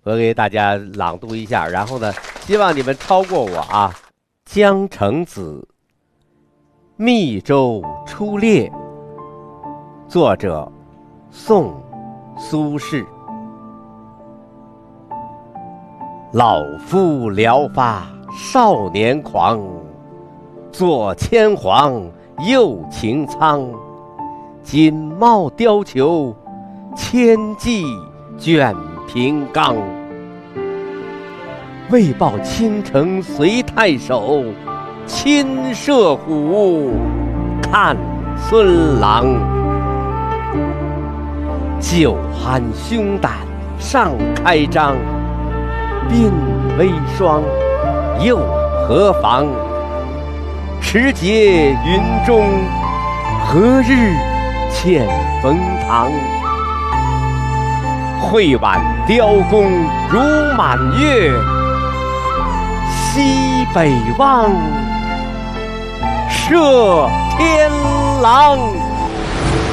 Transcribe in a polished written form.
我给大家朗读一下，然后呢，希望你们超过我啊。江城子，密州出猎。作者：宋·苏轼。老夫聊发少年狂，坐牵黄又擎苍。锦帽貂裘，千骑卷平冈。为报倾城随太守，亲射虎，看孙郎。酒酣胸胆尚开张，鬓微霜，又何妨？持节云中，何日见冯唐？会挽雕弓如满月，西北望，射天狼。